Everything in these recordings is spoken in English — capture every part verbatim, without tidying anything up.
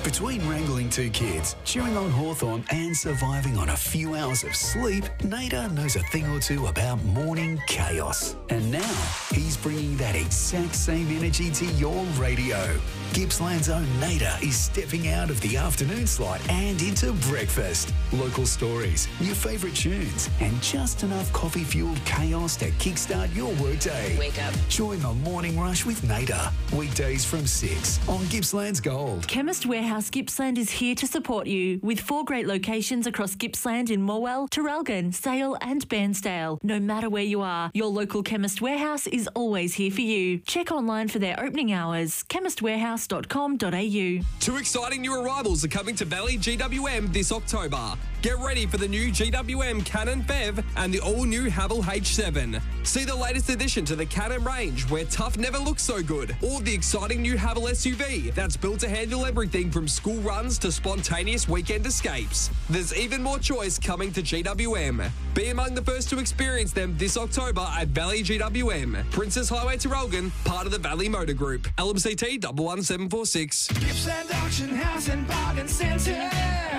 Between wrangling two kids, chewing on Hawthorn and surviving on a few hours of sleep, Nader knows a thing or two about morning chaos. And now, he's bringing that exact same energy to your radio. Gippsland's own Nader is stepping out of the afternoon slot and into breakfast. Local stories, your favourite tunes, and just enough coffee-fueled chaos to kickstart your workday. Wake up. Join the Morning Rush with Nader. Weekdays from six on Gippsland's Gold. Chemist Warehouse Gippsland is here to support you with four great locations across Gippsland in Morwell, Traralgon, Sale and Bairnsdale. No matter where you are, your local Chemist Warehouse is always here for you. Check online for their opening hours, chemist warehouse dot com dot a u. Two exciting new arrivals are coming to Valley G W M this October. Get ready for the new G W M Cannon Bev and the all-new Haval H seven. See the latest addition to the Cannon range where tough never looks so good, or the exciting new Haval S U V that's built to handle everything from school runs to spontaneous weekend escapes. There's even more choice coming to G W M. Be among the first to experience them this October at Valley G W M. Princess Highway to Traralgon, part of the Valley Motor Group. L M C T one one seven four six. Gippsland Auction House and Bargain Centre.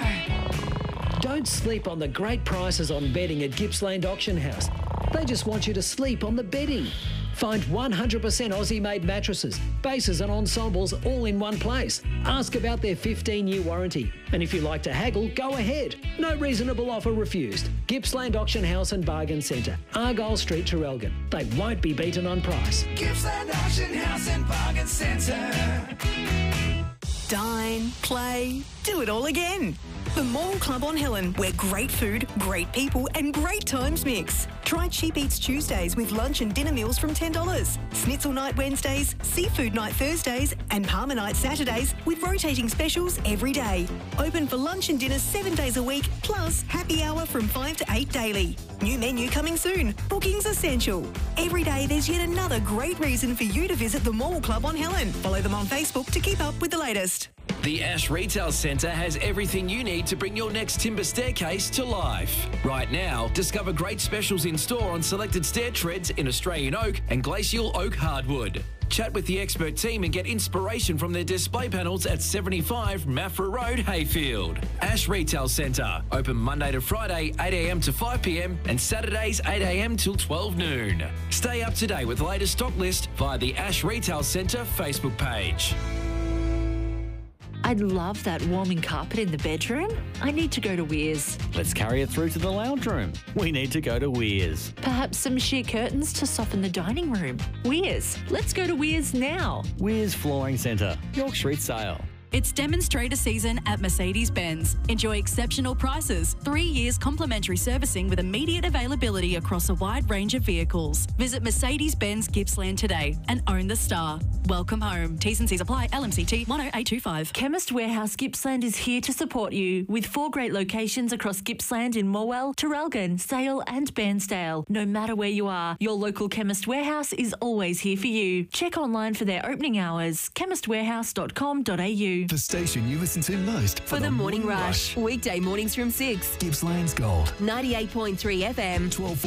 Don't sleep on the great prices on bedding at Gippsland Auction House. They just want you to sleep on the bedding. Find one hundred percent Aussie-made mattresses, bases and ensembles all in one place. Ask about their fifteen-year warranty. And if you like to haggle, go ahead. No reasonable offer refused. Gippsland Auction House and Bargain Centre, Argyle Street, Traralgon. They won't be beaten on price. Gippsland Auction House and Bargain Centre. Dine, play, do it all again. The Mall Club on Helen, where great food, great people and great times mix. Try Cheap Eats Tuesdays with lunch and dinner meals from ten dollars. Schnitzel Night Wednesdays, Seafood Night Thursdays and Palmer Night Saturdays with rotating specials every day. Open for lunch and dinner seven days a week, plus happy hour from five to eight daily. New menu coming soon. Bookings essential. Every day there's yet another great reason for you to visit the Mall Club on Helen. Follow them on Facebook to keep up with the latest. The Ash Retail Centre has everything you need to bring your next timber staircase to life. Right now, discover great specials in store on selected stair treads in Australian oak and glacial oak hardwood. Chat with the expert team and get inspiration from their display panels at seventy-five Maffra Road, Hayfield. Ash Retail Centre, open Monday to Friday, eight a m to five p m and Saturdays, eight a m till twelve noon. Stay up to date with the latest stock list via the Ash Retail Centre Facebook page. I'd love that warming carpet in the bedroom. I need to go to Weir's. Let's carry it through to the lounge room. We need to go to Weir's. Perhaps some sheer curtains to soften the dining room. Weir's. Let's go to Weir's now. Weir's Flooring Centre, York Street Sale. It's demonstrator season at Mercedes-Benz. Enjoy exceptional prices, three years complimentary servicing with immediate availability across a wide range of vehicles. Visit Mercedes-Benz Gippsland today and own the star. Welcome home. T's and C's apply. L M C T one oh eight two five. Chemist Warehouse Gippsland is here to support you with four great locations across Gippsland in Morwell, Traralgon, Sale and Bairnsdale. No matter where you are, your local Chemist Warehouse is always here for you. Check online for their opening hours, chemist warehouse dot com dot a u. The station you listen to most for, for the, the Morning, Morning Rush. Rush. Weekday mornings from six. Gippsland's Gold. ninety-eight point three F M. twelve